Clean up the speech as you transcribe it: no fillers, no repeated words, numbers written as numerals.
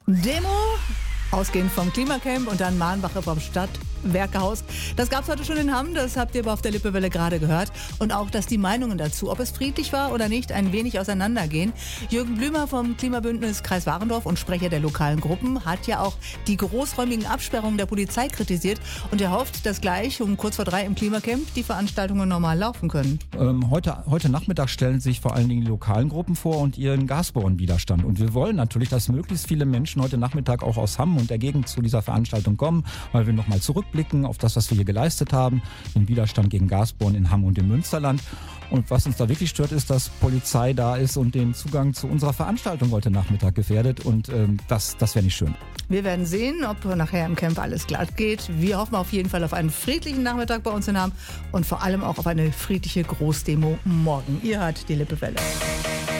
Demo, ausgehend vom Klimacamp und dann Mahnwache vom Stadtwerkehaus. Das gab es heute schon in Hamm, das habt ihr aber auf der Lippewelle gerade gehört. Und auch, dass die Meinungen dazu, ob es friedlich war oder nicht, ein wenig auseinandergehen. Jürgen Blümer vom Klimabündnis Kreis Warendorf und Sprecher der lokalen Gruppen hat ja auch die großräumigen Absperrungen der Polizei kritisiert und er hofft, dass gleich um kurz vor 3 im Klimacamp die Veranstaltungen normal laufen können. Heute Nachmittag stellen sich vor allen Dingen die lokalen Gruppen vor und ihren Gasbohrenwiderstand. Und wir wollen natürlich, dass möglichst viele Menschen heute Nachmittag auch aus Hamm und der Gegend zu dieser Veranstaltung kommen, weil wir nochmal zurückblicken auf das, was wir hier geleistet haben, den Widerstand gegen Gasbohren in Hamm und im Münsterland. Und was uns da wirklich stört, ist, dass Polizei da ist und den Zugang zu unserer Veranstaltung heute Nachmittag gefährdet. Und das wäre nicht schön. Wir werden sehen, ob nachher im Camp alles glatt geht. Wir hoffen auf jeden Fall auf einen friedlichen Nachmittag bei uns in Hamm und vor allem auch auf eine friedliche Großdemo morgen. Ihr hört die Lippewelle.